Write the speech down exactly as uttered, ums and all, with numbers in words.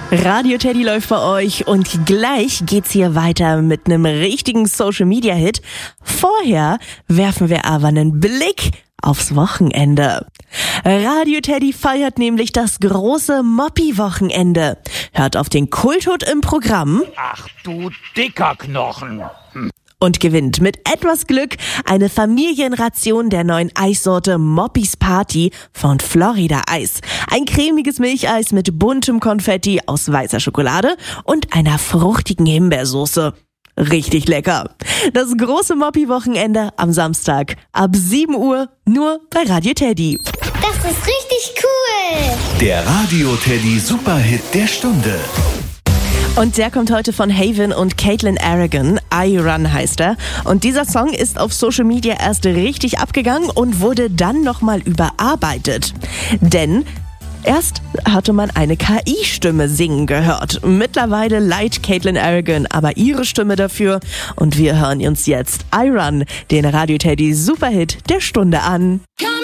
Radio Teddy läuft bei euch und gleich geht's hier weiter mit einem richtigen Social-Media-Hit. Vorher werfen wir aber einen Blick aufs Wochenende. Radio Teddy feiert nämlich das große Moppi-Wochenende. Hört auf den Kulthut im Programm. Ach du dicker Knochen. Hm. Und gewinnt mit etwas Glück eine Familienration der neuen Eissorte Moppis Party von Florida Eis. Ein cremiges Milcheis mit buntem Konfetti aus weißer Schokolade und einer fruchtigen Himbeersoße. Richtig lecker. Das große Moppi-Wochenende am Samstag ab sieben Uhr nur bei Radio Teddy. Das ist richtig cool. Der Radio Teddy Superhit der Stunde. Und der kommt heute von Haven und Caitlin Aragon. I Run heißt er. Und dieser Song ist auf Social Media erst richtig abgegangen und wurde dann nochmal überarbeitet. Denn erst hatte man eine K I-Stimme singen gehört. Mittlerweile leiht Caitlin Aragon aber ihre Stimme dafür. Und wir hören uns jetzt I Run, den Radio Teddy Superhit der Stunde an.